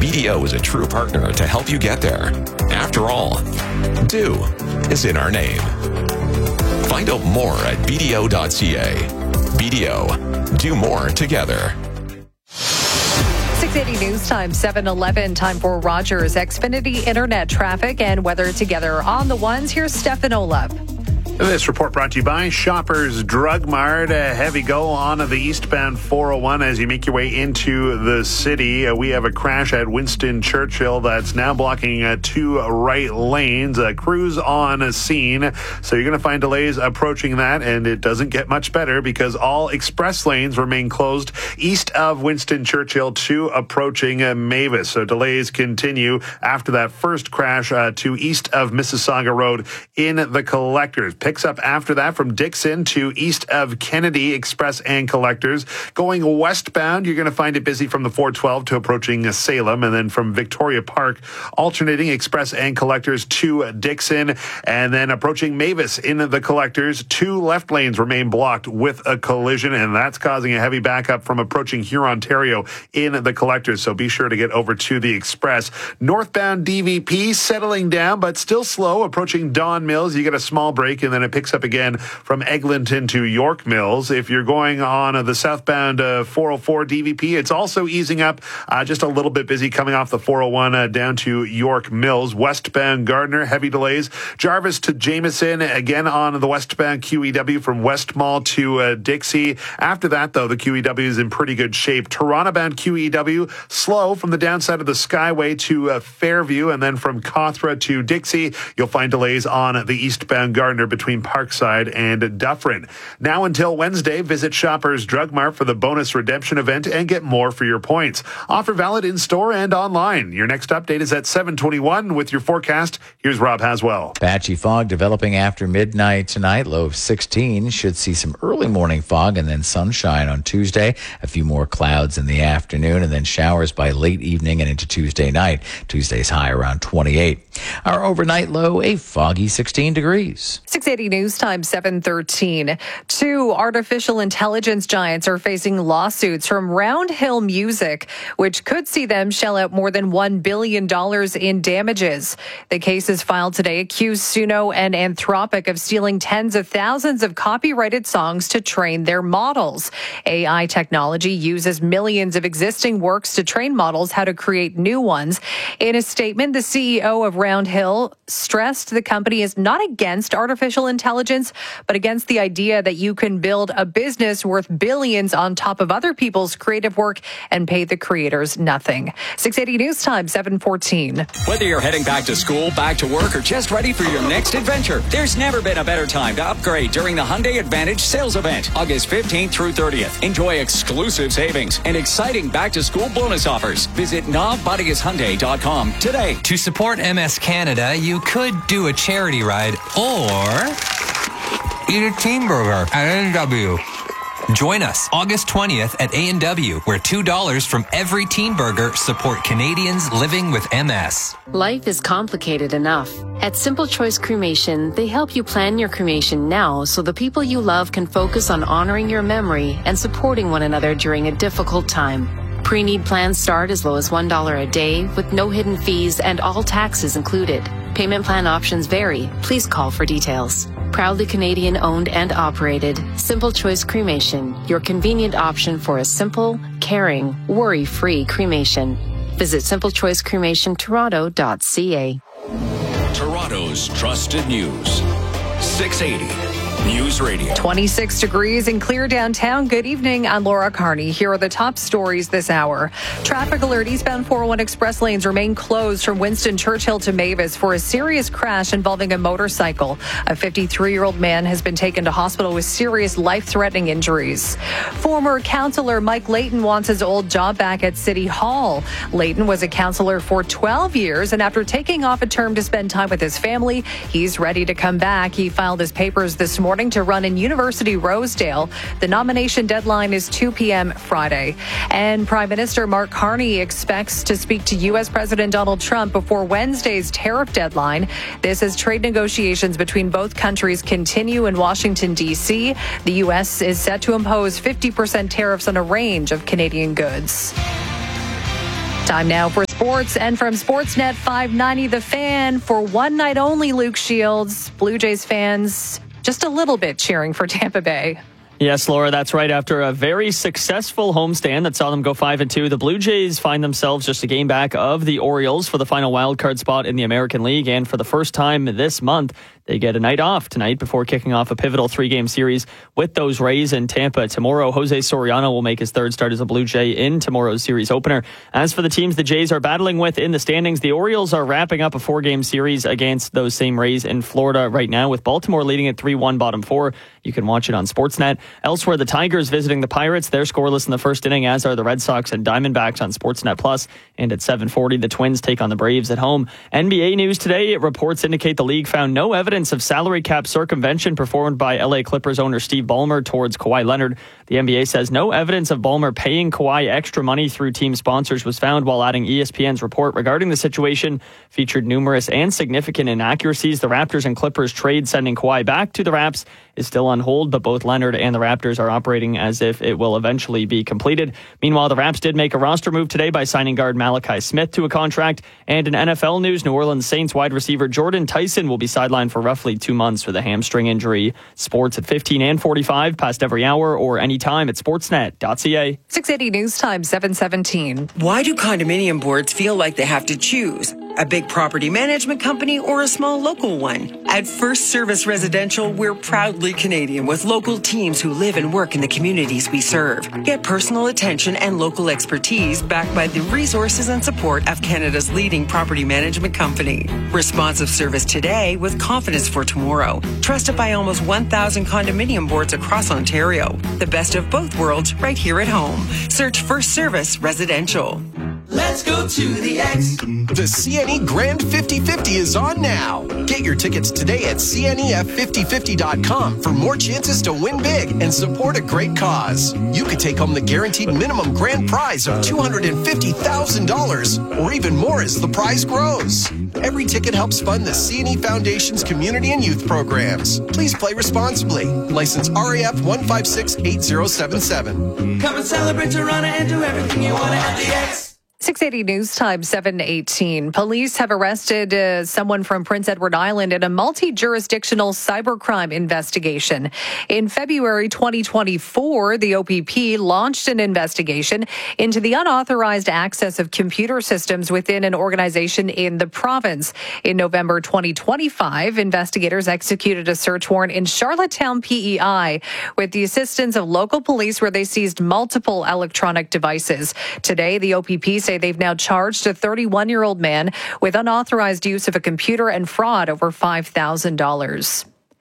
BDO is a true partner to help you get there. After all, do is in our name. Find out more at BDO.ca. BDO, do more together. 680 News Time, 7:11. Time for Rogers Xfinity Internet traffic and weather together. On the ones, here's Stefan Olaf. This report brought to you by Shoppers Drug Mart. A heavy go on the eastbound 401 as you make your way into the city. We have a crash at Winston Churchill that's now blocking two right lanes. Crews on scene. So you're going to find delays approaching that, and it doesn't get much better because all express lanes remain closed east of Winston Churchill to approaching Mavis. So delays continue after that first crash to east of Mississauga Road in the Collectors. Picks up after that from Dixon to east of Kennedy, Express and Collectors. Going westbound, you're going to find it busy from the 412 to approaching Salem, and then from Victoria Park, alternating Express and Collectors to Dixon, and then approaching Mavis in the Collectors. Two left lanes remain blocked with a collision, and that's causing a heavy backup from approaching Hurontario in the Collectors, so be sure to get over to the Express. Northbound DVP settling down, but still slow, approaching Don Mills. You get a small break, and then it picks up again from Eglinton to York Mills. If you're going on the southbound 404 DVP, it's also easing up, just a little bit busy coming off the 401 down to York Mills. Westbound Gardner, heavy delays. Jarvis to Jameson, again on the westbound QEW from West Mall to Dixie. After that, though, the QEW is in pretty good shape. Toronto-bound QEW, slow from the downside of the Skyway to Fairview, and then from Cawthra to Dixie, you'll find delays on the eastbound Gardner between Parkside and Dufferin. Now until Wednesday, visit Shoppers Drug Mart for the bonus redemption event and get more for your points. Offer valid in store and online. Your next update is at 7:21 with your forecast. Here's Rob Haswell. Patchy fog developing after midnight tonight. Low of 16. Should see some early morning fog and then sunshine on Tuesday. A few more clouds in the afternoon and then showers by late evening and into Tuesday night. Tuesday's high around 28. Our overnight low, a foggy 16 degrees. 680 News Time, 7:13. Two artificial intelligence giants are facing lawsuits from Round Hill Music, which could see them shell out more than $1 billion in damages. The cases filed today accuse Suno and Anthropic of stealing tens of thousands of copyrighted songs to train their models. AI technology uses millions of existing works to train models how to create new ones. In a statement, the CEO of Round Hill stressed the company is not against artificial intelligence, but against the idea that you can build a business worth billions on top of other people's creative work and pay the creators nothing. 680 News Time, 7:14. Whether you're heading back to school, back to work, or just ready for your next adventure, there's never been a better time to upgrade during the Hyundai Advantage sales event, August 15th through 30th. Enjoy exclusive savings and exciting back-to-school bonus offers. Visit NavBodyIsHyundai.com today. To support MS Canada, you could do a charity ride or eat a teen burger at A&W. Join us August 20th at A&W, where $2 from every teen burger support Canadians living with MS. Life is complicated enough. At Simple Choice Cremation, they help you plan your cremation now so the people you love can focus on honoring your memory and supporting one another during a difficult time. Pre-need plans start as low as $1 a day with no hidden fees and all taxes included. Payment plan options vary. Please call for details. Proudly Canadian owned and operated, Simple Choice Cremation, your convenient option for a simple, caring, worry-free cremation. Visit simplechoicecremationtoronto.ca. Toronto's trusted news. 680 News Radio. 26 degrees and clear downtown. Good evening. I'm Laura Carney. Here are the top stories this hour. Traffic alert. Eastbound 401 express lanes remain closed from Winston Churchill to Mavis for a serious crash involving a motorcycle. A 53-year-old man has been taken to hospital with serious life-threatening injuries. Former councillor Mike Layton wants his old job back at City Hall. Layton was a councillor for 12 years, and after taking off a term to spend time with his family, he's ready to come back. He filed his papers this morning to run in University Rosedale. The nomination deadline is 2 p.m. Friday. And Prime Minister Mark Carney expects to speak to U.S. President Donald Trump before Wednesday's tariff deadline. This as trade negotiations between both countries continue in Washington, D.C. The U.S. is set to impose 50% tariffs on a range of Canadian goods. Time now for sports. And from Sportsnet 590, The Fan, for one night only, Luke Shields, Blue Jays fans just a little bit cheering for Tampa Bay. Yes, Laura, that's right. After a very successful homestand that saw them go 5-2, the Blue Jays find themselves just a game back of the Orioles for the final wildcard spot in the American League. And for the first time this month, they get a night off tonight before kicking off a pivotal 3-game series with those Rays in Tampa tomorrow. Jose Soriano will make his third start as a Blue Jay in tomorrow's series opener. As for the teams the Jays are battling with in the standings, the Orioles are wrapping up a 4-game series against those same Rays in Florida right now, with Baltimore leading at 3-1 bottom 4. You can watch it on Sportsnet. Elsewhere, the Tigers visiting the Pirates. They're scoreless in the first inning, as are the Red Sox and Diamondbacks on Sportsnet Plus. And at 7:40, the Twins take on the Braves at home. NBA news today. Reports indicate the league found no evidence of salary cap circumvention performed by LA Clippers owner Steve Ballmer towards Kawhi Leonard. The NBA says no evidence of Ballmer paying Kawhi extra money through team sponsors was found, while adding ESPN's report regarding the situation featured numerous and significant inaccuracies. The Raptors and Clippers trade sending Kawhi back to the Raps is still on hold, but both Leonard and the Raptors are operating as if it will eventually be completed. Meanwhile, the Raps did make a roster move today by signing guard Malachi Smith to a contract. And in NFL news, New Orleans Saints wide receiver Jordan Tyson will be sidelined for roughly 2 months with a hamstring injury. Sports at 15 and 45, past every hour or anytime at sportsnet.ca. 680 News Time, 7:17. Why do condominium boards feel like they have to choose? A big property management company or a small local one? At First Service Residential, we're proudly Canadian with local teams who live and work in the communities we serve. Get personal attention and local expertise backed by the resources and support of Canada's leading property management company. Responsive service today with confidence for tomorrow. Trusted by almost 1,000 condominium boards across Ontario. The best of both worlds right here at home. Search First Service Residential. Let's go to the X. The CNE Grand 50-50 is on now. Get your tickets today at CNEF5050.com for more chances to win big and support a great cause. You could take home the guaranteed minimum grand prize of $250,000 or even more as the prize grows. Every ticket helps fund the CNE Foundation's community and youth programs. Please play responsibly. License RAF 1568077. Come and celebrate Toronto and do everything you want at the X. 680 News Time, 7:18. Police have arrested someone from Prince Edward Island in a multi-jurisdictional cybercrime investigation. In February 2024, the OPP launched an investigation into the unauthorized access of computer systems within an organization in the province. In November 2025, investigators executed a search warrant in Charlottetown, PEI, with the assistance of local police, where they seized multiple electronic devices. Today, the OPP say they've now charged a 31-year-old man with unauthorized use of a computer and fraud over $5,000.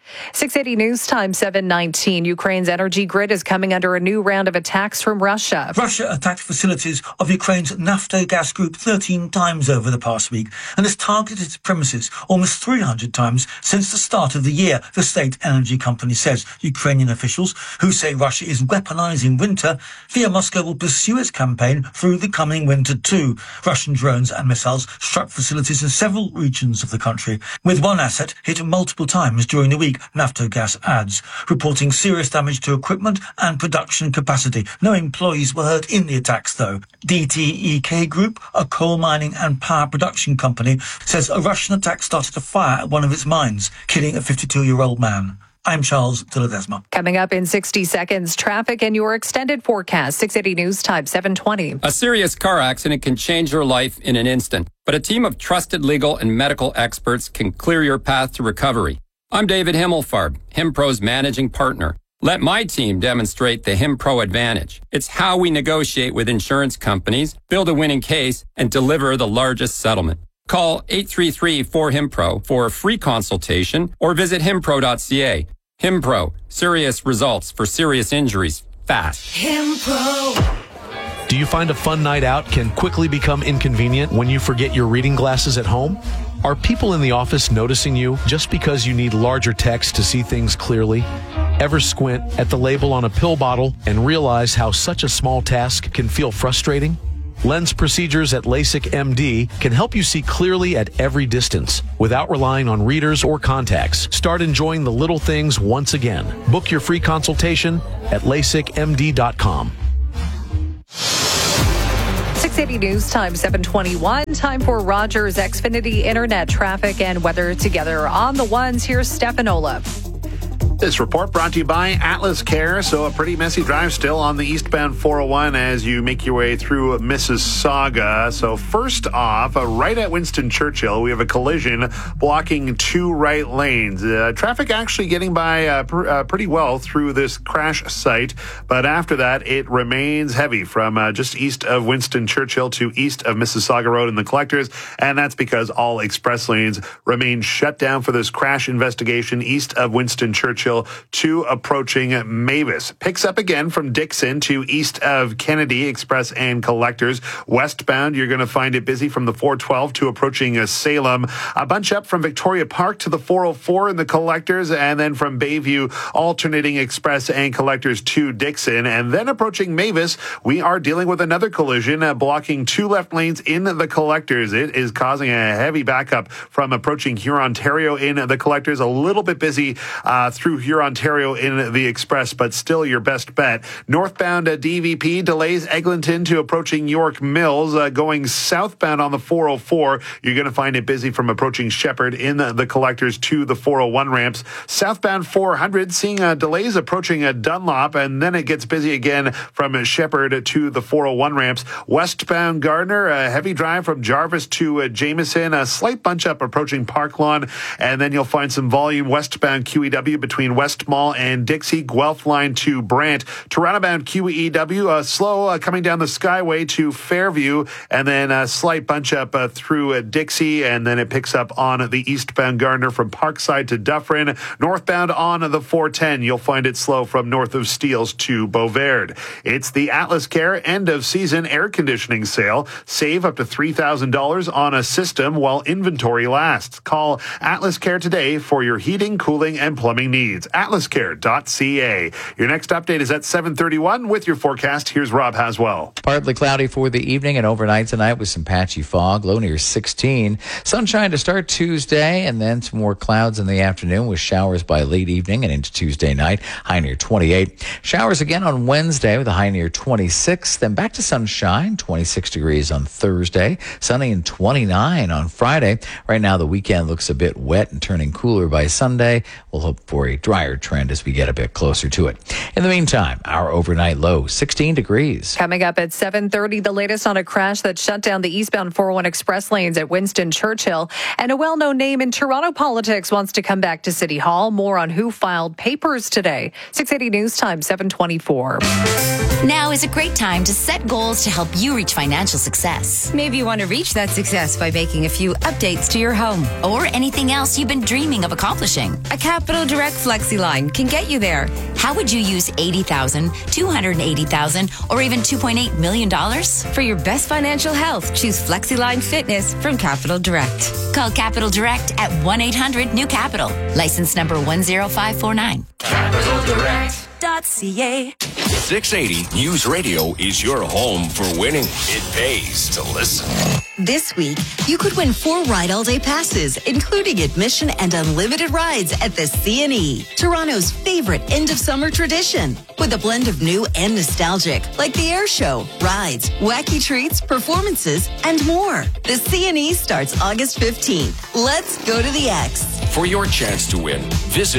680 News Time, 7:19. Ukraine's energy grid is coming under a new round of attacks from Russia. Russia attacked facilities of Ukraine's Naftogaz group 13 times over the past week and has targeted its premises almost 300 times since the start of the year, the state energy company says. Ukrainian officials, who say Russia is weaponizing winter, fear Moscow will pursue its campaign through the coming winter too. Russian drones and missiles struck facilities in several regions of the country, with one asset hit multiple times during the week, Naftogaz adds, reporting serious damage to equipment and production capacity. No employees were hurt in the attacks, though. DTEK Group, a coal mining and power production company, says a Russian attack started a fire at one of its mines, killing a 52-year-old man. I'm Charles de Ledesma. Coming up in 60 seconds, traffic and your extended forecast. 680 News Time, 7:20. A serious car accident can change your life in an instant, but a team of trusted legal and medical experts can clear your path to recovery. I'm David Himmelfarb, HimPro's managing partner. Let my team demonstrate the HimPro advantage. It's how we negotiate with insurance companies, build a winning case, and deliver the largest settlement. Call 833-4HIMPRO for a free consultation or visit himpro.ca. HimPro, serious results for serious injuries, fast. HimPro. Do you find a fun night out can quickly become inconvenient when you forget your reading glasses at home? Are people in the office noticing you just because you need larger text to see things clearly? Ever squint at the label on a pill bottle and realize how such a small task can feel frustrating? Lens procedures at LASIK MD can help you see clearly at every distance without relying on readers or contacts. Start enjoying the little things once again. Book your free consultation at LASIKMD.com. 680 News Time, 721. Time for Rogers Xfinity Internet traffic and weather together on the ones. Here's Stefan Olaf. This report brought to you by Atlas Care. So a pretty messy drive still on the eastbound 401 as you make your way through Mississauga. So first off, right at Winston Churchill, we have a collision blocking two right lanes. Traffic actually getting by pretty well through this crash site. But after that, it remains heavy from just east of Winston Churchill to east of Mississauga Road in the collectors. And that's because all express lanes remain shut down for this crash investigation east of Winston Churchill to approaching Mavis. Picks up again from Dixon to east of Kennedy Express and Collectors. Westbound, you're going to find it busy from the 412 to approaching Salem. A bunch up from Victoria Park to the 404 in the Collectors, and then from Bayview, alternating Express and Collectors to Dixon. And then approaching Mavis, we are dealing with another collision, blocking two left lanes in the Collectors. It is causing a heavy backup from approaching Hurontario in the Collectors. A little bit busy through Hurontario in the Express, but still your best bet. Northbound DVP delays Eglinton to approaching York Mills. Going southbound on the 404, you're going to find it busy from approaching Shepherd in the Collectors to the 401 ramps. Southbound 400 seeing delays approaching Dunlop, and then it gets busy again from Shepherd to the 401 ramps. Westbound Gardner, a heavy drive from Jarvis to Jameson, a slight bunch up approaching Park Lawn, and then you'll find some volume westbound QEW between West Mall and Dixie, Guelph line to Brant. Toronto-bound QEW, slow coming down the Skyway to Fairview, and then a slight bunch up through Dixie, and then it picks up on the eastbound Gardner from Parkside to Dufferin. Northbound on the 410, you'll find it slow from north of Steeles to Beauverde. It's the Atlas Care end-of-season air conditioning sale. Save up to $3,000 on a system while inventory lasts. Call Atlas Care today for your heating, cooling, and plumbing needs. atlascare.ca. Your next update is at 7:31 with your forecast. Here's Rob Haswell. Partly cloudy for the evening and overnight tonight with some patchy fog, low near 16. Sunshine to start Tuesday, and then some more clouds in the afternoon with showers by late evening and into Tuesday night, high near 28. Showers again on Wednesday with a high near 26. Then back to sunshine, 26 degrees on Thursday, sunny and 29 on Friday. Right now the weekend looks a bit wet and turning cooler by Sunday. We'll hope for a drier trend as we get a bit closer to it. In the meantime, our overnight low, 16 degrees. Coming up at 7:30, the latest on a crash that shut down the eastbound 401 express lanes at Winston Churchill. And a well-known name in Toronto politics wants to come back to City Hall. More on who filed papers today. 680 News Time, 7:24. Now is a great time to set goals to help you reach financial success. Maybe you want to reach that success by making a few updates to your home. Or anything else you've been dreaming of accomplishing. A Capital Direct FlexiLine can get you there. How would you use $80,000, $280,000, or even $2.8 million? For your best financial health, choose FlexiLine Fitness from Capital Direct. Call Capital Direct at 1-800-NEW-CAPITAL. License number 10549. CapitalDirect.ca. 680 News Radio is your home for winning. It pays to listen. This week, you could win 4 Ride All Day passes, including admission and unlimited rides at the CNE, Toronto's favorite end-of-summer tradition. With a blend of new and nostalgic, like the air show, rides, wacky treats, performances, and more. The CNE starts August 15th. Let's go to the X. For your chance to win, visit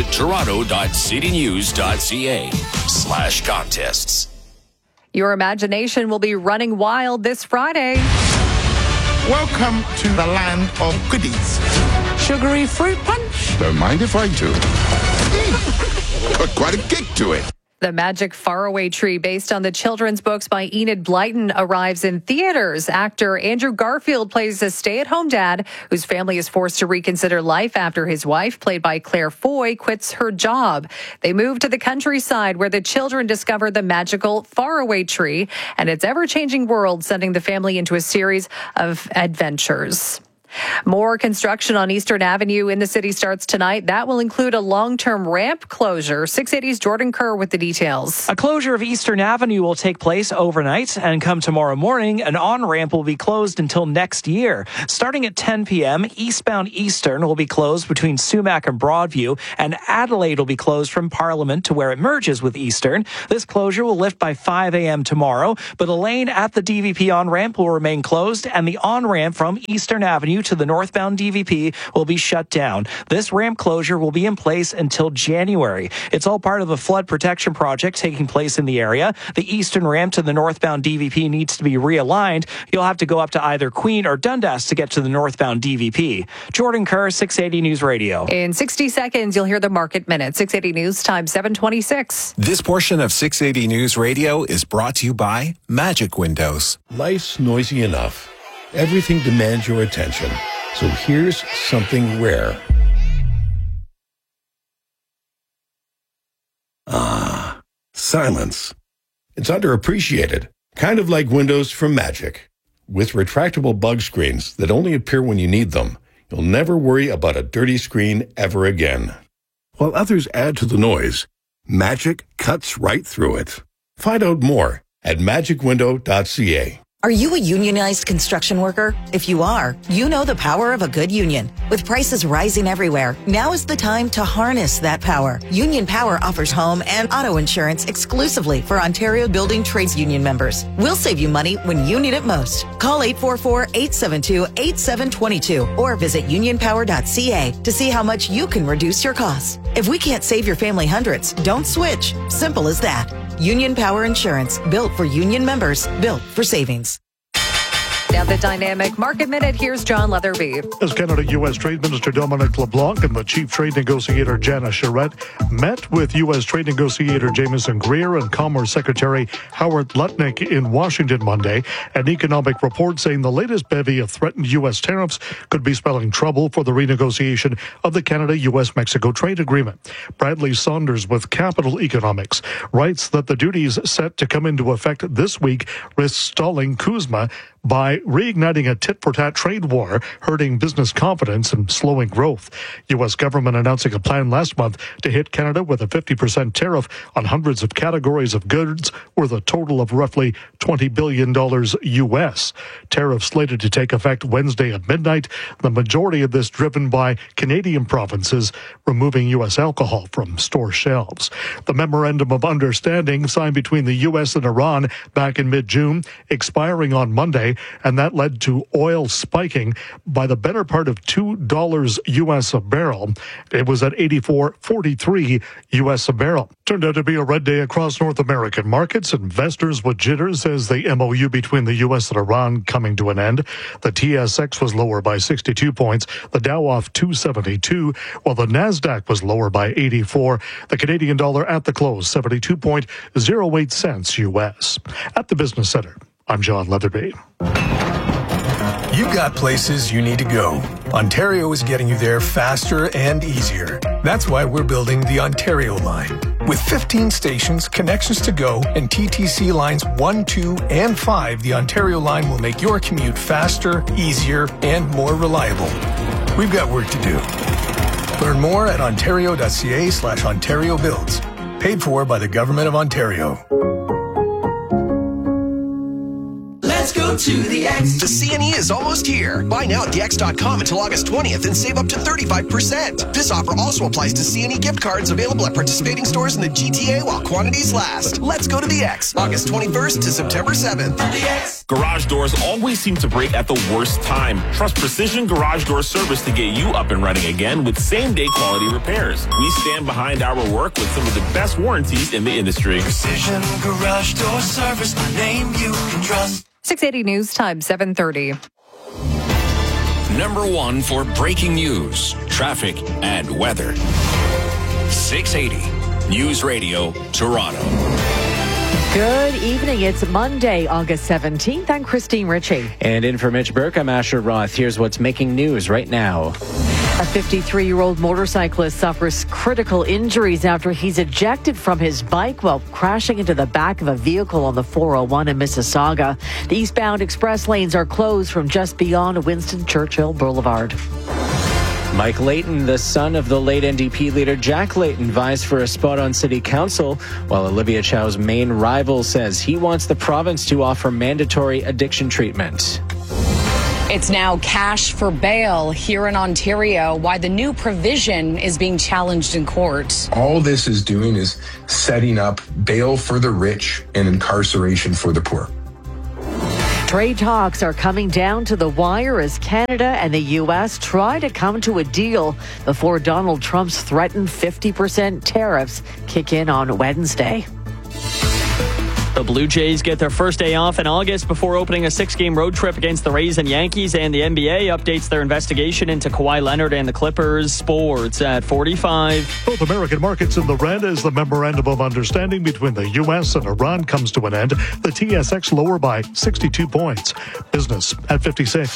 toronto.citynews.ca/contests. Your imagination will be running wild this Friday. Welcome to the land of goodies. Sugary fruit punch? Don't mind if I do. Got quite a kick to it. The Magic Faraway Tree, based on the children's books by Enid Blyton, arrives in theaters. Actor Andrew Garfield plays a stay-at-home dad whose family is forced to reconsider life after his wife, played by Claire Foy, quits her job. They move to the countryside where the children discover the magical Faraway Tree and its ever-changing world, sending the family into a series of adventures. More construction on Eastern Avenue in the city starts tonight. That will include a long-term ramp closure. 680's Jordan Kerr with the details. A closure of Eastern Avenue will take place overnight, and come tomorrow morning, an on-ramp will be closed until next year. Starting at 10 p.m., eastbound Eastern will be closed between Sumac and Broadview, and Adelaide will be closed from Parliament to where it merges with Eastern. This closure will lift by 5 a.m. tomorrow, but a lane at the DVP on-ramp will remain closed, and the on-ramp from Eastern Avenue to the northbound DVP will be shut down. This ramp closure will be in place until January. It's all part of a flood protection project taking place in the area. The eastern ramp to the northbound DVP needs to be realigned. You'll have to go up to either Queen or Dundas to get to the northbound DVP. Jordan Kerr, 680 News Radio. In 60 seconds, you'll hear the Market Minute. 680 News Time 7:26. This portion of 680 News Radio is brought to you by Magic Windows. Life's noisy enough. Everything demands your attention. So here's something rare. Silence. It's underappreciated. Kind of like windows from Magic. With retractable bug screens that only appear when you need them, you'll never worry about a dirty screen ever again. While others add to the noise, Magic cuts right through it. Find out more at magicwindow.ca. Are you a unionized construction worker? If you are, you know the power of a good union. With prices rising everywhere, now is the time to harness that power. Union Power offers home and auto insurance exclusively for Ontario Building Trades Union members. We'll save you money when you need it most. Call 844-872-8722 or visit unionpower.ca to see how much you can reduce your costs. If we can't save your family hundreds, don't switch. Simple as that. Union Power Insurance, built for union members, built for savings. Now the Dynamic Market Minute. Here's John Leatherby. As Canada-U.S. Trade Minister Dominic LeBlanc and the Chief Trade Negotiator Jana Charette met with U.S. Trade Negotiator Jameson Greer and Commerce Secretary Howard Lutnick in Washington Monday, an economic report saying the latest bevy of threatened U.S. tariffs could be spelling trouble for the renegotiation of the Canada-U.S.-Mexico trade agreement. Bradley Saunders with Capital Economics writes that the duties set to come into effect this week risk stalling CUSMA by reigniting a tit-for-tat trade war, hurting business confidence and slowing growth. U.S. government announcing a plan last month to hit Canada with a 50% tariff on hundreds of categories of goods worth a total of roughly $20 billion U.S. Tariffs slated to take effect Wednesday at midnight, the majority of this driven by Canadian provinces removing U.S. alcohol from store shelves. The Memorandum of Understanding signed between the U.S. and Iran back in mid-June, expiring on Monday, and that led to oil spiking by the better part of $2 U.S. a barrel. It was at $84.43 U.S. a barrel. Turned out to be a red day across North American markets. Investors with jitters as the MOU between the U.S. and Iran coming to an end. The TSX was lower by 62 points, the Dow off 272, while the NASDAQ was lower by 84. The Canadian dollar at the close, 72.08 cents U.S. At the Business Center, I'm John Leatherby. You've got places you need to go. Ontario is getting you there faster and easier. That's why we're building the Ontario line. With 15 stations, connections to go, and TTC lines 1, 2, and 5, the Ontario line will make your commute faster, easier, and more reliable. We've got work to do. Learn more at ontario.ca/Ontario Builds. Paid for by the Government of Ontario. Let's go to the X. The CNE is almost here. Buy now at thex.com until August 20th and save up to 35%. This offer also applies to CNE gift cards available at participating stores in the GTA while quantities last. Let's go to the X. August 21st to September 7th. The X. Garage doors always seem to break at the worst time. Trust Precision Garage Door Service to get you up and running again with same-day quality repairs. We stand behind our work with some of the best warranties in the industry. Precision Garage Door Service, a name you can trust. 680 News Time 7:30. Number one for breaking news, traffic, and weather. 680 News Radio, Toronto. Good evening. It's Monday, August 17th. I'm Christine Ritchie. And in for Mitch Burke, I'm Asher Roth. Here's what's making news right now. A 53-year-old motorcyclist suffers critical injuries after he's ejected from his bike while crashing into the back of a vehicle on the 401 in Mississauga. The eastbound express lanes are closed from just beyond Winston Churchill Boulevard. Mike Layton, the son of the late NDP leader Jack Layton, vies for a spot on city council, while Olivia Chow's main rival says he wants the province to offer mandatory addiction treatment. It's now cash for bail here in Ontario. Why the new provision is being challenged in court. All this is doing is setting up bail for the rich and incarceration for the poor. Trade talks are coming down to the wire as Canada and the U.S. try to come to a deal before Donald Trump's threatened 50% tariffs kick in on Wednesday. The Blue Jays get their first day off in August before opening a 6-game road trip against the Rays and Yankees, and the NBA updates their investigation into Kawhi Leonard and the Clippers. Sports at 45. Both American markets in the red as the memorandum of understanding between the U.S. and Iran comes to an end. The TSX lower by 62 points. Business at 56.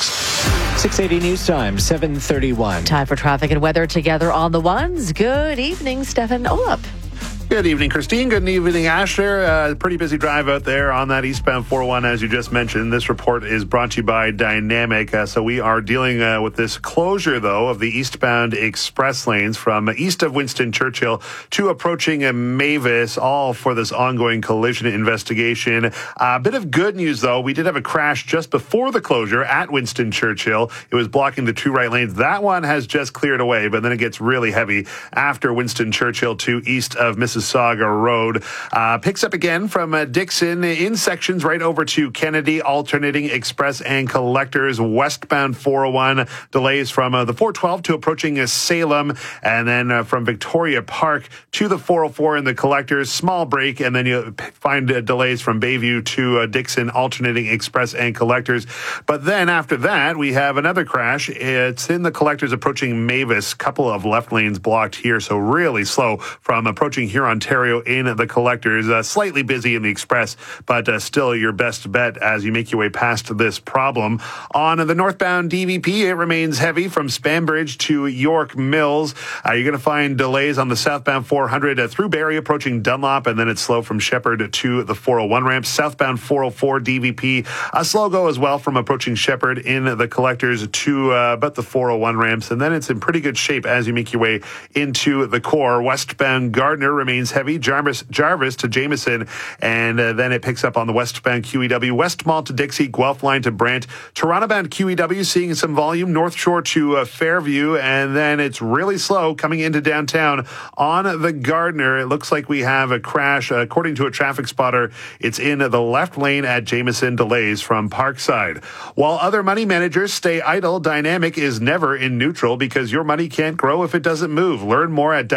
680 News Time, 7:31. Time for traffic and weather together on the ones. Good evening, Stefan Olap. Good evening, Christine. Good evening, Asher. Pretty busy drive out there on that eastbound 401, as you just mentioned. This report is brought to you by Dynamic. So we are dealing with this closure, though, of the eastbound express lanes from east of Winston Churchill to approaching Mavis, all for this ongoing collision investigation. A bit of good news, though. We did have a crash just before the closure at Winston Churchill. It was blocking the two right lanes. That one has just cleared away, but then it gets really heavy after Winston Churchill to east of Mississauga Road. Picks up again from Dixon in sections right over to Kennedy, alternating express and collectors. Westbound 401 delays from the 412 to approaching Salem, and then from Victoria Park to the 404 in the collectors. Small break, and then you find delays from Bayview to Dixon, alternating express and collectors. But then after that, we have another crash. It's in the collectors approaching Mavis. Couple of left lanes blocked here, so really slow from approaching here Ontario in the collectors. Slightly busy in the express, but still your best bet as you make your way past this problem. On the northbound DVP, it remains heavy from Spanbridge to York Mills. You're going to find delays on the southbound 400 through Barrie approaching Dunlop, and then it's slow from Shepherd to the 401 ramp. Southbound 404 DVP, a slow go as well from approaching Shepherd in the collectors to about the 401 ramps, and then it's in pretty good shape as you make your way into the core. Westbound Gardner remains heavy, Jarvis to Jameson, and then it picks up on the westbound QEW, West Mall to Dixie, Guelph line to Brant, Toronto-bound QEW seeing some volume, North Shore to Fairview, and then it's really slow coming into downtown on the Gardner. It looks like we have a crash. According to a traffic spotter, it's in the left lane at Jameson, delays from Parkside. While other money managers stay idle, Dynamic is never in neutral because your money can't grow if it doesn't move. Learn more at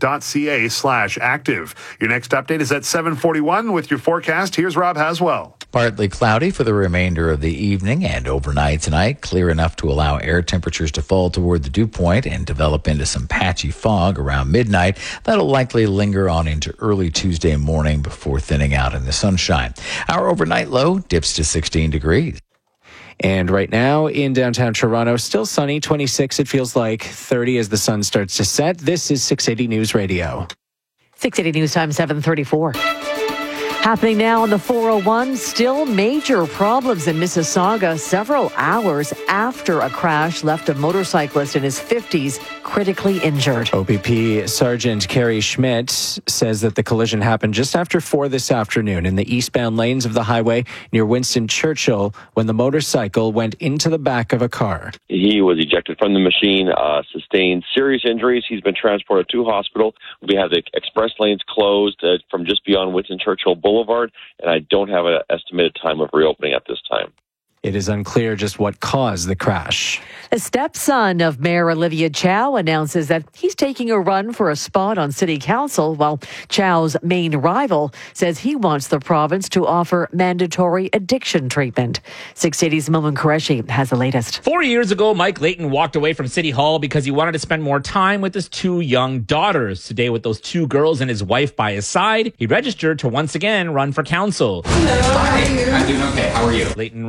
dynamic.ca/active. Your next update is at 7:41 with your forecast. Here's Rob Haswell. Partly cloudy for the remainder of the evening and overnight tonight. Clear enough to allow air temperatures to fall toward the dew point and develop into some patchy fog around midnight. That'll likely linger on into early Tuesday morning before thinning out in the sunshine. Our overnight low dips to 16 degrees. And right now in downtown Toronto, still sunny, 26. It feels like 30 as the sun starts to set. This is 680 News Radio. 680 News Time, 7:34. Happening now on the 401, still major problems in Mississauga several hours after a crash left a motorcyclist in his 50s critically injured. OPP Sergeant Carrie Schmidt says that the collision happened just after 4 this afternoon in the eastbound lanes of the highway near Winston Churchill when the motorcycle went into the back of a car. He was ejected from the machine, sustained serious injuries. He's been transported to hospital. We have the express lanes closed from just beyond Winston Churchill Boulevard, and I don't have an estimated time of reopening at this time. It is unclear just what caused the crash. The stepson of Mayor Olivia Chow announces that he's taking a run for a spot on city council, while Chow's main rival says he wants the province to offer mandatory addiction treatment. 680's Momin Qureshi has the latest. 4 years ago, Mike Layton walked away from City Hall because he wanted to spend more time with his 2 young daughters. Today, with those 2 girls and his wife by his side, he registered to once again run for council. Hello, how are you? I'm doing okay. How are you? Layton running for the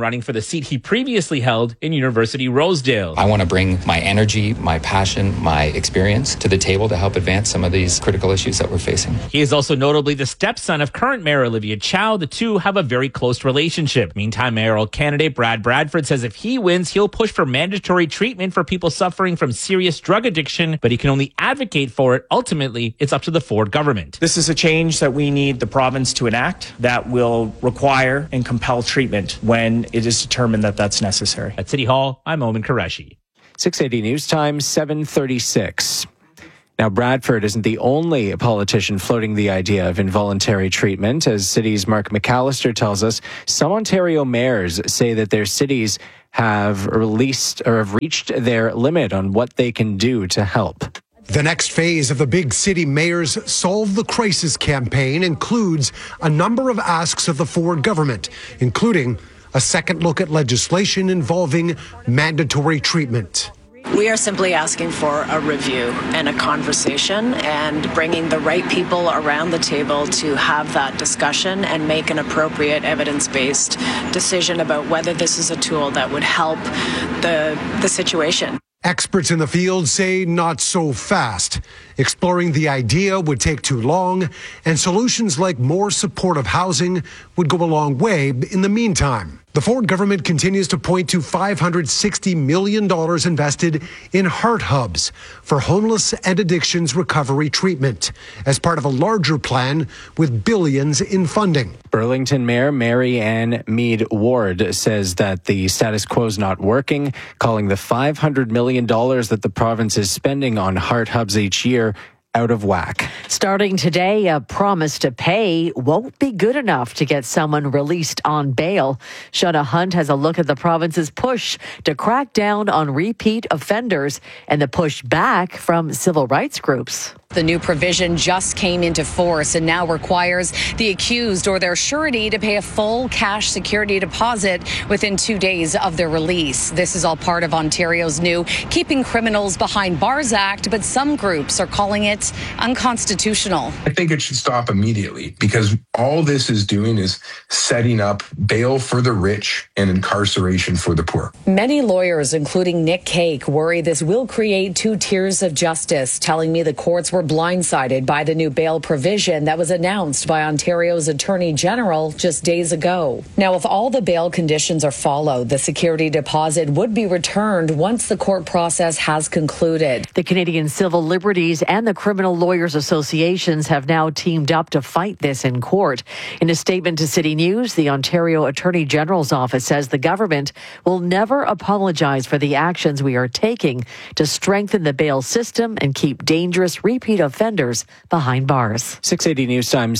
seat he previously held in University Rosedale. I want to bring my energy, my passion, my experience to the table to help advance some of these critical issues that we're facing. He is also notably the stepson of current Mayor Olivia Chow. The two have a very close relationship. Meantime, mayoral candidate Brad Bradford says if he wins, he'll push for mandatory treatment for people suffering from serious drug addiction, but he can only advocate for it. Ultimately, it's up to the Ford government. This is a change that we need the province to enact that will require and compel treatment when it is determined that that's necessary. At City Hall, I'm Omen Qureshi. 680 News Time, 7:36. Now, Bradford isn't the only politician floating the idea of involuntary treatment. As City's Mark McAllister tells us, some Ontario mayors say that their cities have reached their limit on what they can do to help. The next phase of the Big City Mayors Solve the Crisis campaign includes a number of asks of the Ford government, including a second look at legislation involving mandatory treatment. We are simply asking for a review and a conversation and bringing the right people around the table to have that discussion and make an appropriate evidence-based decision about whether this is a tool that would help the situation. Experts in the field say not so fast. Exploring the idea would take too long, and solutions like more supportive housing would go a long way in the meantime. The Ford government continues to point to $560 million invested in heart hubs for homeless and addictions recovery treatment as part of a larger plan with billions in funding. Burlington Mayor Mary Ann Mead Ward says that the status quo is not working, calling the $500 million that the province is spending on heart hubs each year out of whack. Starting today, a promise to pay won't be good enough to get someone released on bail. Shauna Hunt has a look at the province's push to crack down on repeat offenders and the push back from civil rights groups. The new provision just came into force and now requires the accused or their surety to pay a full cash security deposit within 2 days of their release. This is all part of Ontario's new Keeping Criminals Behind Bars Act, but some groups are calling it unconstitutional. I think it should stop immediately because all this is doing is setting up bail for the rich and incarceration for the poor. Many lawyers, including Nick Cake, worry this will create two tiers of justice, telling me the courts were blindsided by the new bail provision that was announced by Ontario's Attorney General just days ago. Now, if all the bail conditions are followed, the security deposit would be returned once the court process has concluded. The Canadian Civil Liberties and the Criminal Lawyers Associations have now teamed up to fight this in court. In a statement to City News, the Ontario Attorney General's office says the government will never apologize for the actions we are taking to strengthen the bail system and keep dangerous repeat offenders behind bars. 680 News Time,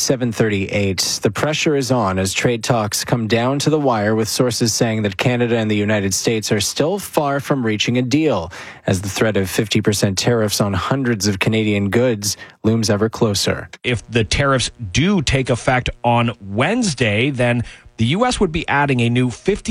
7:38. The pressure is on as trade talks come down to the wire, with sources saying that Canada and the United States are still far from reaching a deal, as the threat of 50% tariffs on hundreds of Canadian goods looms ever closer. If the tariffs do take effect on Wednesday, then the U.S. would be adding a new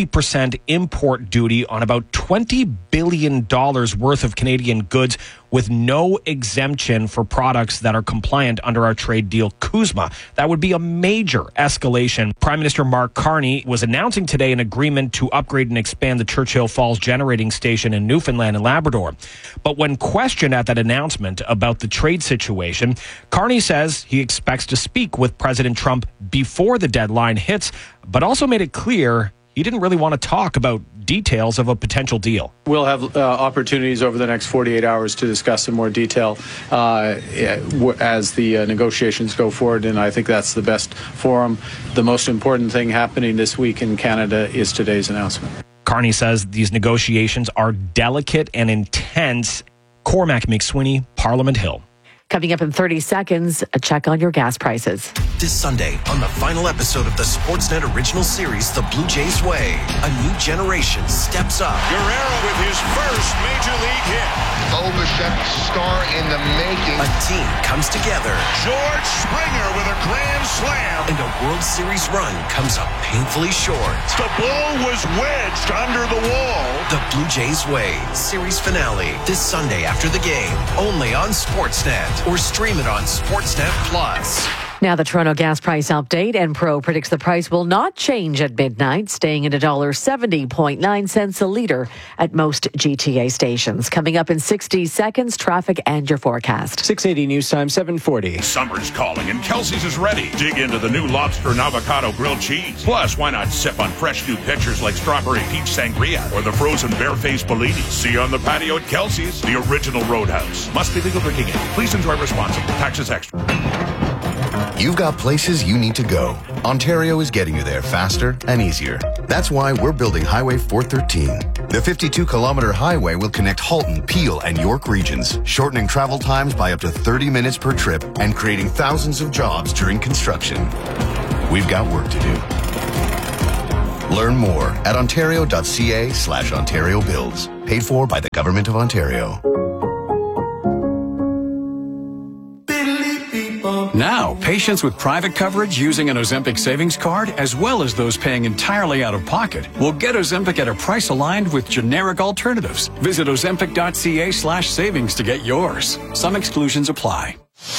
50% import duty on about $20 billion worth of Canadian goods, with no exemption for products that are compliant under our trade deal, CUSMA. That would be a major escalation. Prime Minister Mark Carney was announcing today an agreement to upgrade and expand the Churchill Falls generating station in Newfoundland and Labrador. But when questioned at that announcement about the trade situation, Carney says he expects to speak with President Trump before the deadline hits, but also made it clear he didn't really want to talk about details of a potential deal. We'll have opportunities over the next 48 hours to discuss in more detail as the negotiations go forward, and I think that's the best forum. The most important thing happening this week in Canada is today's announcement. Carney says these negotiations are delicate and intense. Cormac McSweeney, Parliament Hill. Coming up in 30 seconds, a check on your gas prices. This Sunday, on the final episode of the Sportsnet original series, The Blue Jays Way, a new generation steps up. Guerrero with his first major league hit. Bo Bichette, star in the making. A team comes together. George Springer with a grand slam. And a World Series run comes up painfully short. The ball was wedged under the wall. The Blue Jays Way, series finale, this Sunday after the game, only on Sportsnet. Or stream it on Sportsnet Plus. Now the Toronto gas price update. Enpro predicts the price will not change at midnight, staying at $1.70.9 a litre at most GTA stations. Coming up in 60 seconds, traffic and your forecast. 680 News Time, 740. Summer's calling and Kelsey's is ready. Dig into the new lobster and avocado grilled cheese. Plus, why not sip on fresh new pitchers like strawberry peach sangria or the frozen bare-faced Bellini? See you on the patio at Kelsey's, the original Roadhouse. Must be legal drinking age. Please enjoy responsibly. Taxes extra. You've got places you need to go. Ontario is getting you there faster and easier. That's why we're building Highway 413. The 52-kilometer highway will connect Halton, Peel, and York regions, shortening travel times by up to 30 minutes per trip and creating thousands of jobs during construction. We've got work to do. Learn more at ontario.ca/Ontario Builds. Paid for by the Government of Ontario. Now, patients with private coverage using an Ozempic savings card, as well as those paying entirely out of pocket, will get Ozempic at a price aligned with generic alternatives. Visit ozempic.ca/savings to get yours. Some exclusions apply.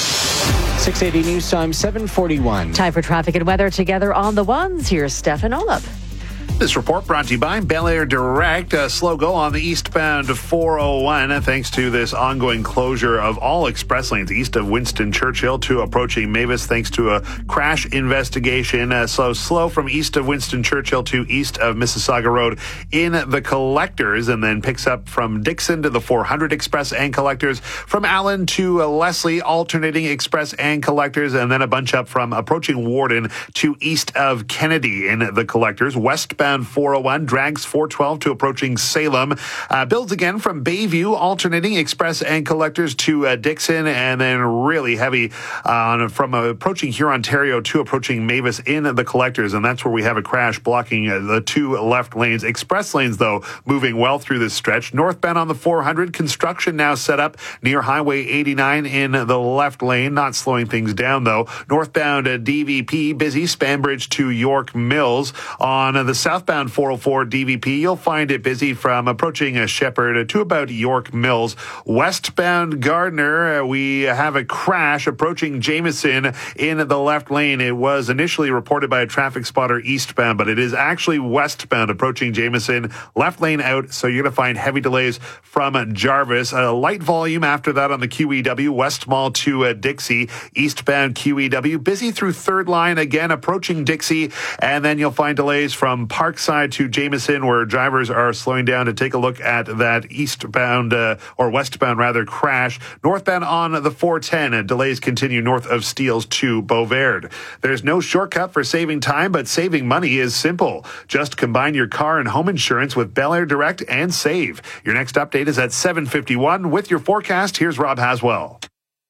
680 News Time, 741. Time for traffic and weather together on the ones. Here's Stefan Olaf. This report brought to you by Bel Air Direct. A slow go on the eastbound 401 thanks to this ongoing closure of all express lanes east of Winston Churchill to approaching Mavis thanks to a crash investigation. Slow from east of Winston Churchill to east of Mississauga Road in the collectors, and then picks up from Dixon to the 400 express and collectors, from Allen to Leslie alternating express and collectors, and then a bunch up from approaching Warden to east of Kennedy in the collectors. Westbound 401 drags 412 to approaching Salem. Builds again from Bayview, alternating express and collectors to Dixon, and then really heavy from approaching Hurontario to approaching Mavis in the collectors, and that's where we have a crash blocking the two left lanes. Express lanes, though, moving well through this stretch. Northbound on the 400, construction now set up near Highway 89 in the left lane, not slowing things down, though. Northbound DVP, busy, Spanbridge to York Mills. On the southbound 404 DVP, you'll find it busy from approaching Shepherd to about York Mills. Westbound Gardner, we have a crash approaching Jameson in the left lane. It was initially reported by a traffic spotter eastbound, but it is actually westbound approaching Jameson. Left lane out, so you're going to find heavy delays from Jarvis. A light volume after that on the QEW, West Mall to Dixie. Eastbound QEW, busy through third line, again approaching Dixie, and then you'll find delays from Parkside to Jameson, where drivers are slowing down to take a look at that eastbound or westbound rather crash. Northbound on the 410, delays continue north of Steeles to Beauverde. There's no shortcut for saving time, but saving money is simple. Just combine your car and home insurance with Bel Air Direct and save. Your next update is at 7:51. With your forecast, here's Rob Haswell.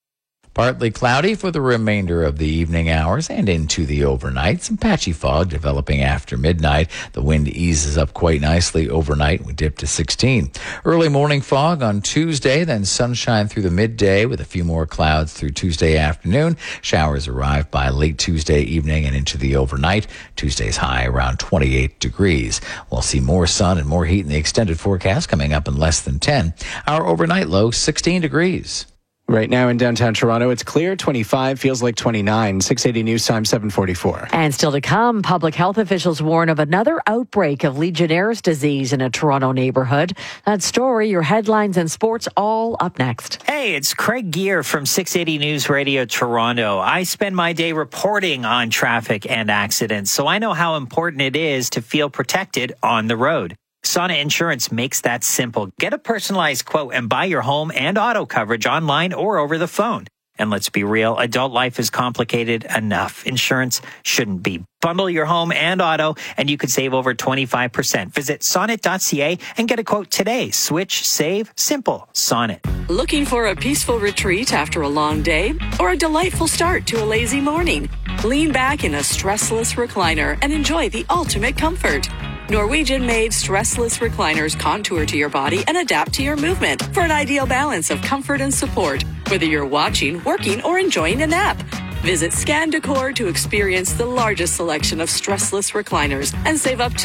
Partly cloudy for the remainder of the evening hours and into the overnight. Some patchy fog developing after midnight. The wind eases up quite nicely overnight. We dip to 16. Early morning fog on Tuesday, then sunshine through the midday with a few more clouds through Tuesday afternoon. Showers arrive by late Tuesday evening and into the overnight. Tuesday's high around 28 degrees. We'll see more sun and more heat in the extended forecast coming up in less than 10. Our overnight low, 16 degrees. Right now in downtown Toronto, it's clear, 25, feels like 29. 680 News Time, 744. And still to come, public health officials warn of another outbreak of Legionnaire's disease in a Toronto neighborhood. That story, your headlines and sports, all up next. Hey, it's Craig Gear from 680 News Radio Toronto. I spend my day reporting on traffic and accidents, so I know how important it is to feel protected on the road. Sonnet Insurance makes that simple. Get a personalized quote and buy your home and auto coverage online or over the phone. And let's be real, adult life is complicated enough. Insurance shouldn't be. Bundle your home and auto, and you could save over 25%. Visit sonnet.ca and get a quote today. Switch, save, simple. Sonnet. Looking for a peaceful retreat after a long day or a delightful start to a lazy morning? Lean back in a stressless recliner and enjoy the ultimate comfort. Norwegian-made stressless recliners contour to your body and adapt to your movement for an ideal balance of comfort and support, whether you're watching, working, or enjoying a nap. Visit Scan Decor to experience the largest selection of stressless recliners and save up to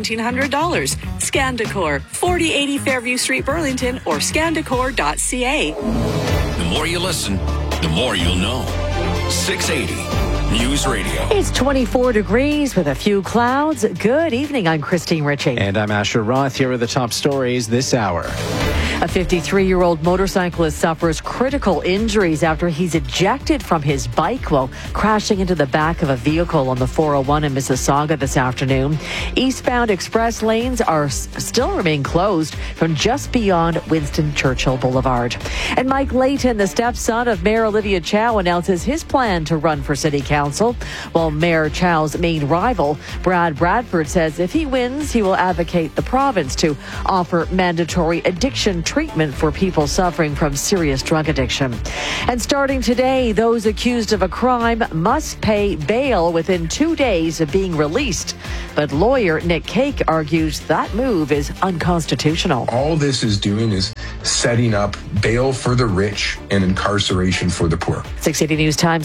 $1,700. Scan Decor, 4080 Fairview Street, Burlington, or scandecor.ca. The more you listen, the more you'll know. 680 News Radio. It's 24 degrees with a few clouds. Good evening. I'm Christine Ritchie. And I'm Asher Roth. Here are the top stories this hour. A 53-year-old motorcyclist suffers critical injuries after he's ejected from his bike while crashing into the back of a vehicle on the 401 in Mississauga this afternoon. Eastbound express lanes are still remain closed from just beyond Winston Churchill Boulevard. And Mike Layton, the stepson of Mayor Olivia Chow, announces his plan to run for city council, while Mayor Chow's main rival, Brad Bradford, says if he wins, he will advocate the province to offer mandatory addiction treatment for people suffering from serious drug addiction. And starting today, those accused of a crime must pay bail within 2 days of being released. But lawyer Nick Cake argues that move is unconstitutional. All this is doing is setting up bail for the rich and incarceration for the poor. 680 News Time,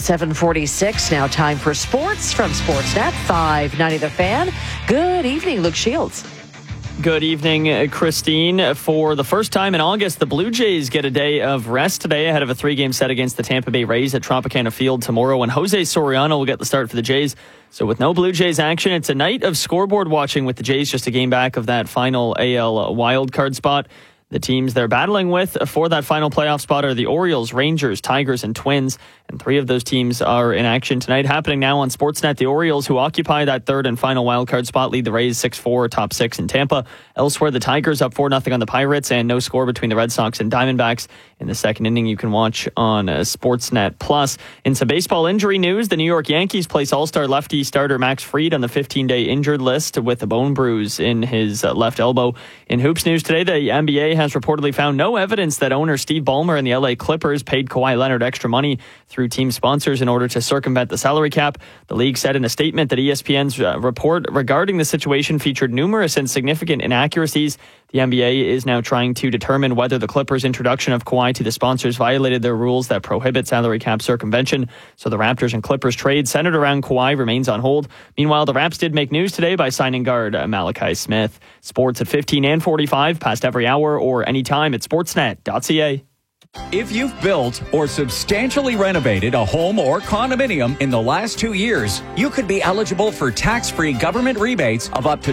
7:46. Now time for sports from Sportsnet 590 The Fan. Good evening, Luke Shields. Good evening, Christine. For the first time in August, the Blue Jays get a day of rest today ahead of a 3-game set against the Tampa Bay Rays at Tropicana Field tomorrow, and Jose Soriano will get the start for the Jays. So with no Blue Jays action, it's a night of scoreboard watching with the Jays just a game back of that final AL wildcard spot. The teams they're battling with for that final playoff spot are the Orioles, Rangers, Tigers, and Twins. And 3 of those teams are in action tonight. Happening now on Sportsnet, the Orioles, who occupy that third and final wildcard spot, lead the Rays 6-4, top 6 in Tampa. Elsewhere, the Tigers up 4-0 on the Pirates, and no score between the Red Sox and Diamondbacks. In the second inning, you can watch on Sportsnet Plus. In some baseball injury news, the New York Yankees place all-star lefty starter Max Fried on the 15-day injured list with a bone bruise in his left elbow. In hoops news today, the NBA has reportedly found no evidence that owner Steve Ballmer and the LA Clippers paid Kawhi Leonard extra money through team sponsors in order to circumvent the salary cap. The league said in a statement that ESPN's report regarding the situation featured numerous and significant inaccuracies. The NBA is now trying to determine whether the Clippers' introduction of Kawhi to the sponsors violated their rules that prohibit salary cap circumvention. So the Raptors and Clippers trade centered around Kawhi remains on hold. Meanwhile, the Raps did make news today by signing guard Malachi Smith. Sports at 15 and 45, past every hour or anytime at sportsnet.ca. If you've built or substantially renovated a home or condominium in the last 2 years, you could be eligible for tax-free government rebates of up to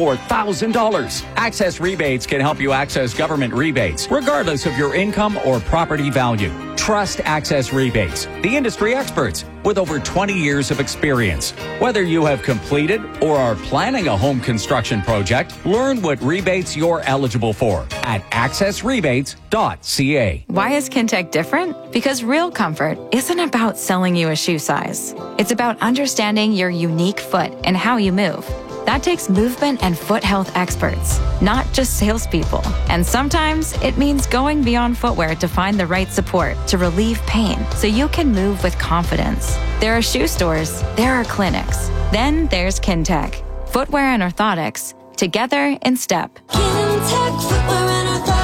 $24,000. Access Rebates can help you access government rebates, regardless of your income or property value. Trust Access Rebates, the industry experts with over 20 years of experience. Whether you have completed or are planning a home construction project, learn what rebates you're eligible for at accessrebates.ca. Why is Kintec different? Because real comfort isn't about selling you a shoe size. It's about understanding your unique foot and how you move. That takes movement and foot health experts, not just salespeople. And sometimes it means going beyond footwear to find the right support to relieve pain so you can move with confidence. There are shoe stores, there are clinics. Then there's Kintec. Footwear and orthotics, together in step. Kintec Footwear and Orthotics.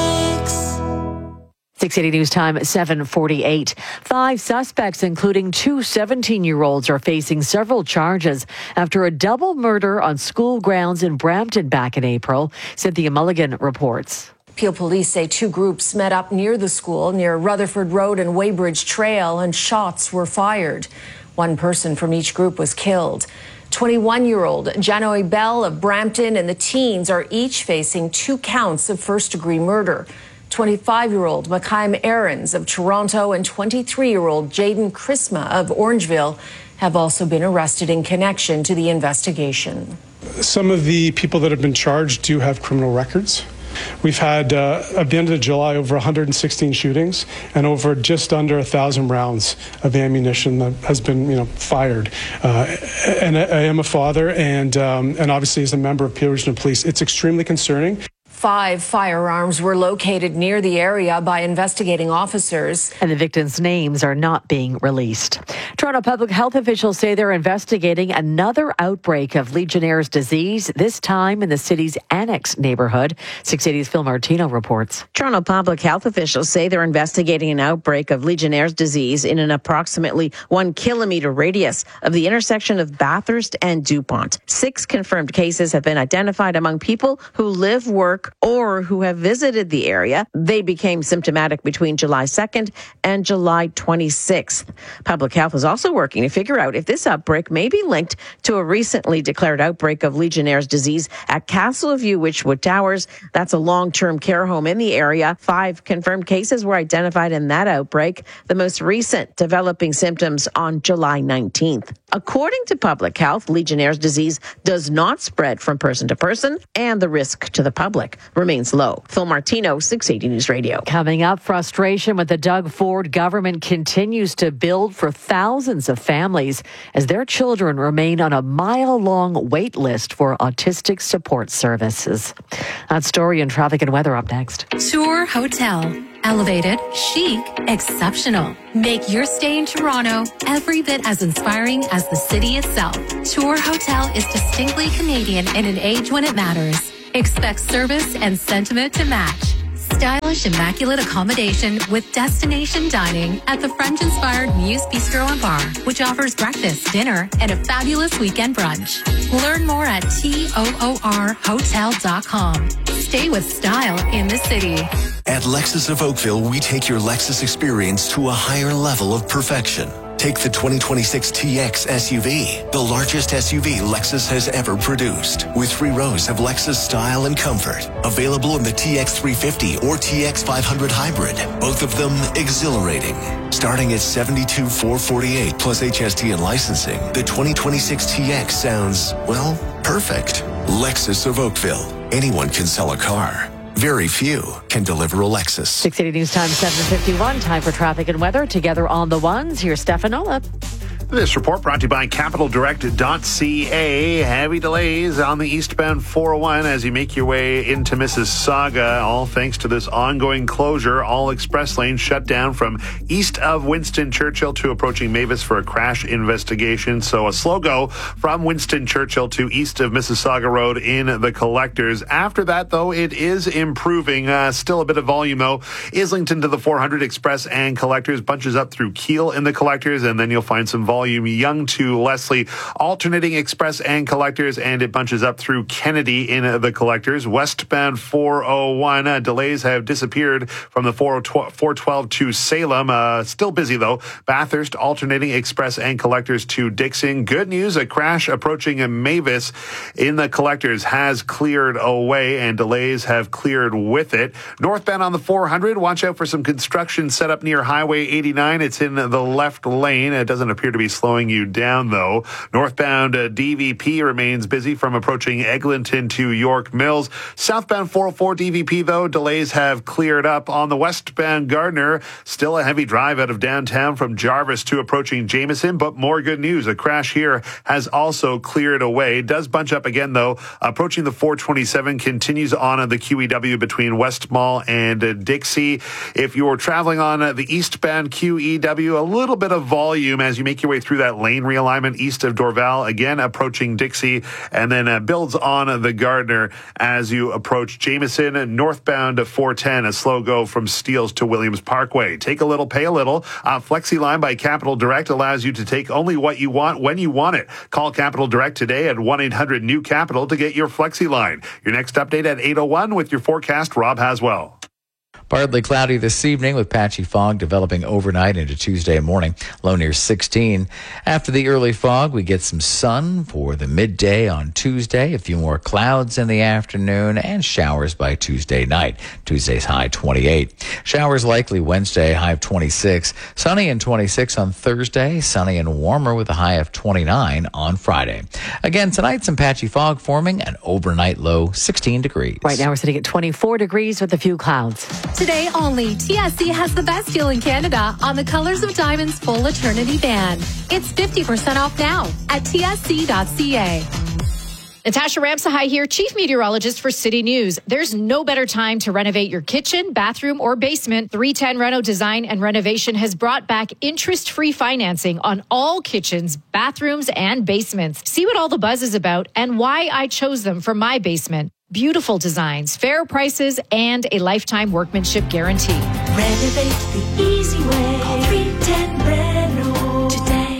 680 News Time, 7:48. 5 suspects, including 2 17-year-olds, are facing several charges after a double murder on school grounds in Brampton back in April. Cynthia Mulligan reports. Peel police say 2 groups met up near the school, near Rutherford Road and Weybridge Trail, and shots were fired. 1 person from each group was killed. 21-year-old Janoy Bell of Brampton and the teens are each facing 2 counts of first-degree murder. 25-year-old Makhaim Aarons of Toronto and 23-year-old Jaden Chrisma of Orangeville have also been arrested in connection to the investigation. Some of the people that have been charged do have criminal records. We've had, at the end of July, over 116 shootings and over just under 1,000 rounds of ammunition that has been, fired. And I am a father and obviously as a member of Peel Regional Police, it's extremely concerning. 5 firearms were located near the area by investigating officers. And the victims' names are not being released. Toronto public health officials say they're investigating another outbreak of Legionnaire's disease, this time in the city's Annex neighborhood. 680's Phil Martino reports. Toronto public health officials say they're investigating an outbreak of Legionnaire's disease in an approximately 1 kilometer radius of the intersection of Bathurst and DuPont. 6 confirmed cases have been identified among people who live, work, work or who have visited the area. They became symptomatic between July 2nd and July 26th. Public Health is also working to figure out if this outbreak may be linked to a recently declared outbreak of Legionnaire's disease at Castleview Wychwood Towers. That's a long-term care home in the area. 5 confirmed cases were identified in that outbreak, the most recent developing symptoms on July 19th. According to Public Health, Legionnaire's disease does not spread from person to person, and the risk to the public remains low. Phil Martino, 680 News Radio. Coming up, frustration with the Doug Ford government continues to build for thousands of families as their children remain on a mile-long wait list for autistic support services. That story and traffic and weather up next. Tour Hotel. Elevated, chic, exceptional. Make your stay in Toronto every bit as inspiring as the city itself. Tour Hotel is distinctly Canadian in an age when it matters. Expect service and sentiment to match. Stylish, immaculate accommodation with destination dining at the French-inspired Muse Bistro and Bar, which offers breakfast, dinner, and a fabulous weekend brunch. Learn more at toorhotel.com. Stay with style in the city. At Lexus of Oakville, we take your Lexus experience to a higher level of perfection. Take the 2026 TX SUV, the largest SUV Lexus has ever produced, with 3 rows of Lexus style and comfort. Available in the TX 350 or TX 500 hybrid, both of them exhilarating. Starting at $72,448 plus HST and licensing, the 2026 TX sounds, well, perfect. Lexus of Oakville. Anyone can sell a car. Very few can deliver a Lexus. 680 News Time, 7:51. Time for traffic and weather. Together on the ones, here's Stefanola. This report brought to you by CapitalDirect.ca. Heavy delays on the eastbound 401 as you make your way into Mississauga, all thanks to this ongoing closure. All express lanes shut down from east of Winston Churchill to approaching Mavis for a crash investigation. So a slow go from Winston Churchill to east of Mississauga Road in the Collectors. After that, though, it is improving. Still a bit of volume, though. Islington to the 400 Express and Collectors bunches up through Keele in the Collectors, and then you'll find some volume Young to Leslie, alternating Express and Collectors, and it bunches up through Kennedy in the Collectors. Westbound 401 delays have disappeared from the 412 to Salem. Still busy though. Bathurst alternating Express and Collectors to Dixon. Good news, a crash approaching Mavis in the Collectors has cleared away, and delays have cleared with it. Northbound on the 400, watch out for some construction set up near Highway 89. It's in the left lane. It doesn't appear to be slowing you down, though. Northbound DVP remains busy from approaching Eglinton to York Mills. Southbound 404 DVP, though, delays have cleared up. On the westbound Gardner, still a heavy drive out of downtown from Jarvis to approaching Jameson, but more good news. A crash here has also cleared away. Does bunch up again, though. Approaching the 427, continues on the QEW between West Mall and Dixie. If you're traveling on the eastbound QEW, a little bit of volume as you make your way through that lane realignment east of Dorval, again approaching Dixie, and then builds on the Gardner as you approach Jameson. Northbound 410, a slow go from Steeles to Williams Parkway. Take a little, pay a little. Flexi Line by Capital Direct allows you to take only what you want when you want it. Call Capital Direct today at 1-800-NEW-CAPITAL to get your Flexi Line. Your next update at 8:01 with your forecast, Rob Haswell. Partly cloudy this evening with patchy fog developing overnight into Tuesday morning. Low near 16. After the early fog, we get some sun for the midday on Tuesday. A few more clouds in the afternoon and showers by Tuesday night. Tuesday's high 28. Showers likely Wednesday, high of 26. Sunny and 26 on Thursday. Sunny and warmer with a high of 29 on Friday. Again, tonight some patchy fog forming, an overnight low 16 degrees. Right now we're sitting at 24 degrees with a few clouds. Today only, TSC has the best deal in Canada on the Colors of Diamonds Full Eternity Band. It's 50% off now at tsc.ca. Natasha Ramsahai here, Chief Meteorologist for City News. There's no better time to renovate your kitchen, bathroom, or basement. 310 Reno Design and Renovation has brought back interest-free financing on all kitchens, bathrooms, and basements. See what all the buzz is about and why I chose them for my basement. Beautiful designs, fair prices, and a lifetime workmanship guarantee. Renovate the easy way. Call 310 Reno today. That's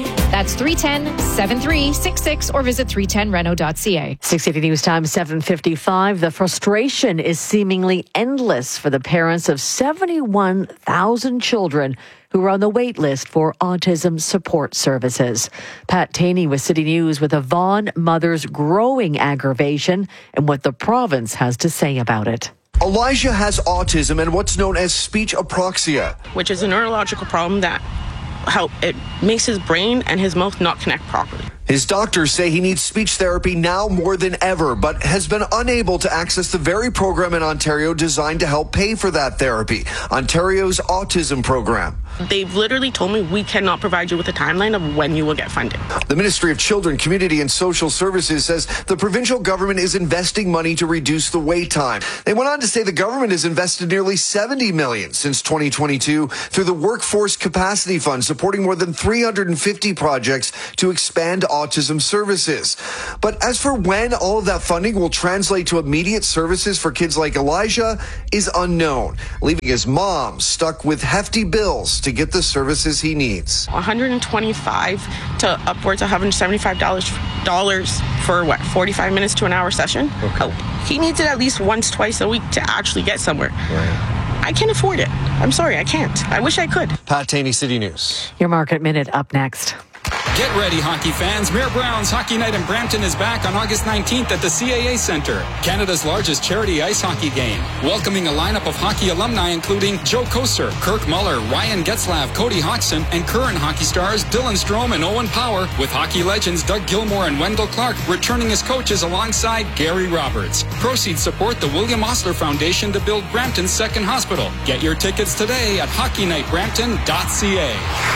That's 310-7366 or visit 310reno.ca. 680 News Time, 7:55. The frustration is seemingly endless for the parents of 71,000 children who are on the wait list for autism support services. Pat Taney with City News with a Vaughan mother's growing aggravation and what the province has to say about it. Elijah has autism and what's known as speech apraxia, which is a neurological problem that it makes his brain and his mouth not connect properly. His doctors say he needs speech therapy now more than ever, but has been unable to access the very program in Ontario designed to help pay for that therapy, Ontario's autism program. They've literally told me we cannot provide you with a timeline of when you will get funded. The Ministry of Children, Community and Social Services says the provincial government is investing money to reduce the wait time. They went on to say the government has invested nearly $70 million since 2022 through the Workforce Capacity Fund, supporting more than 350 projects to expand autism services. But as for when all of that funding will translate to immediate services for kids like Elijah is unknown, leaving his mom stuck with hefty bills to get the services he needs. $125 to upwards of $175 for 45 minutes to an hour session? Okay. Oh, he needs it at least once, twice a week to actually get somewhere. Right. I can't afford it. I'm sorry, I can't. I wish I could. Pat Taney, City News. Your Market Minute up next. Get ready, hockey fans. Mayor Brown's Hockey Night in Brampton is back on August 19th at the CAA Centre, Canada's largest charity ice hockey game. Welcoming a lineup of hockey alumni including Joe Koser, Kirk Muller, Ryan Getzlav, Cody Hodgson, and current hockey stars Dylan Strome and Owen Power, with hockey legends Doug Gilmore and Wendell Clark returning as coaches alongside Gary Roberts. Proceeds support the William Osler Foundation to build Brampton's second hospital. Get your tickets today at hockeynightbrampton.ca.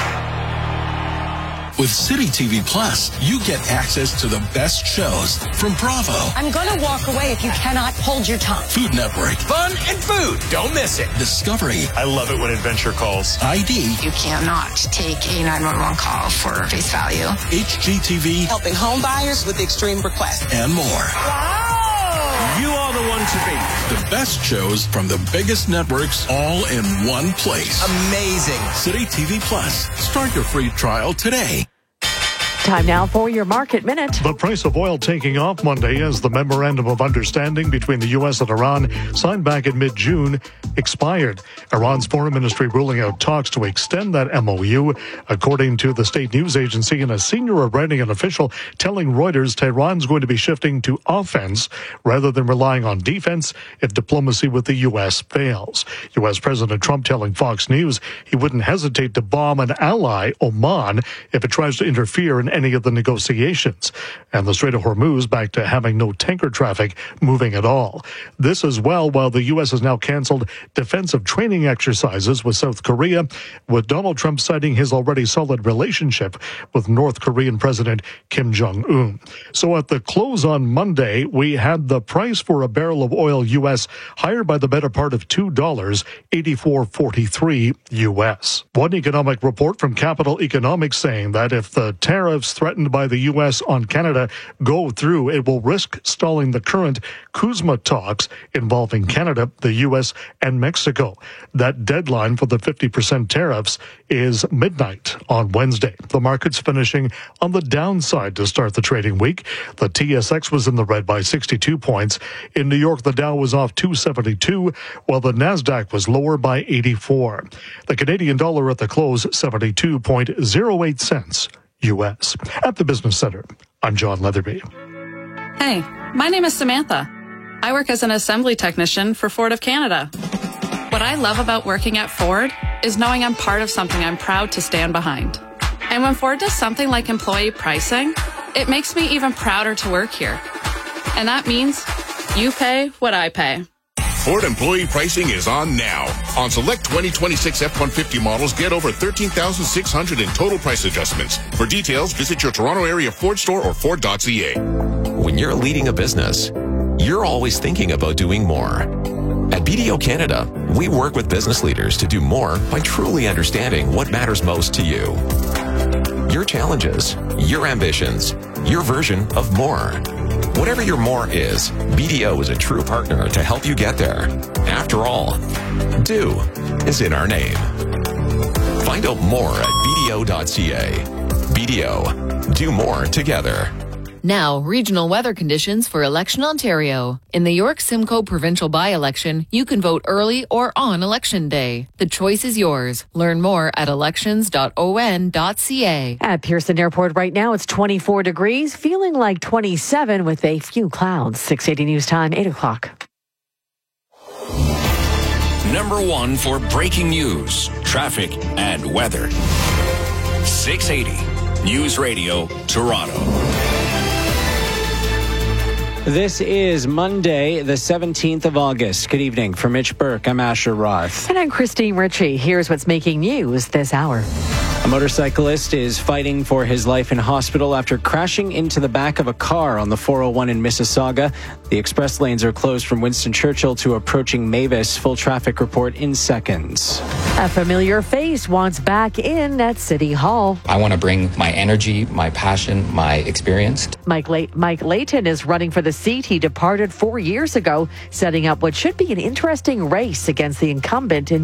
With City TV Plus, you get access to the best shows from Bravo, I'm going to walk away if you cannot hold your tongue. Food Network, Fun and food. Don't miss it. Discovery. I love it when Adventure calls. ID. You cannot take a 911 call for face value. HGTV. Helping home buyers with extreme requests. And more. Wow! You are the one to beat. The best shows from the biggest networks all in one place. Amazing. City TV Plus. Start your free trial today. Time now for your Market Minute. The price of oil taking off Monday as the Memorandum of Understanding between the U.S. and Iran, signed back in mid-June, expired. Iran's foreign ministry ruling out talks to extend that MOU, according to the state news agency, and a senior Iranian official telling Reuters Tehran's going to be shifting to offense rather than relying on defense if diplomacy with the U.S. fails. U.S. President Trump telling Fox News he wouldn't hesitate to bomb an ally, Oman, if it tries to interfere in any of the negotiations. And the Strait of Hormuz back to having no tanker traffic moving at all. This as well while the U.S. has now canceled defensive training exercises with South Korea, with Donald Trump citing his already solid relationship with North Korean President Kim Jong-un. So at the close on Monday, we had the price for a barrel of oil U.S. higher by the better part of $2, $84.43 U.S. One economic report from Capital Economics saying that if the tariffs threatened by the U.S. on Canada go through, it will risk stalling the current CUSMA talks involving Canada, the U.S., and Mexico. That deadline for the 50% tariffs is midnight on Wednesday. The market's finishing on the downside to start the trading week. The TSX was in the red by 62 points. In New York, the Dow was off 272, while the NASDAQ was lower by 84. The Canadian dollar at the close, 72.08 cents. U.S. At the Business Center, I'm John Leatherby. Hey, my name is Samantha. I work as an assembly technician for Ford of Canada. What I love about working at Ford is knowing I'm part of something I'm proud to stand behind. And when Ford does something like employee pricing, it makes me even prouder to work here. And that means you pay what I pay. Ford employee pricing is on now. On select 2026 F-150 models, get over $13,600 in total price adjustments. For details, visit your Toronto area Ford store or Ford.ca. When you're leading a business, you're always thinking about doing more. At BDO Canada, we work with business leaders to do more by truly understanding what matters most to you. Your challenges, your ambitions, your version of more. Whatever your more is, BDO is a true partner to help you get there. After all, do is in our name. Find out more at BDO.ca. BDO, Do more together. Now, regional weather conditions for Election Ontario. In the York Simcoe provincial by-election, you can vote early or on Election Day. The choice is yours. Learn more at elections.on.ca. At Pearson Airport right now, it's 24 degrees, feeling like 27 with a few clouds. 6:80 News Time, 8 o'clock. Number one for breaking news, traffic, and weather. 680 News Radio, Toronto. This is Monday, the 17th of August. Good evening. For Mitch Burke, I'm Asher Roth. And I'm Christine Ritchie. Here's what's making news this hour. A motorcyclist is fighting for his life in hospital after crashing into the back of a car on the 401 in Mississauga. The express lanes are closed from Winston Churchill to approaching Mavis. Full traffic report in seconds. A familiar face wants back in at City Hall. I want to bring my energy, my passion, my experience. Mike Layton is running for the seat he departed 4 years ago, setting up what should be an interesting race against the incumbent in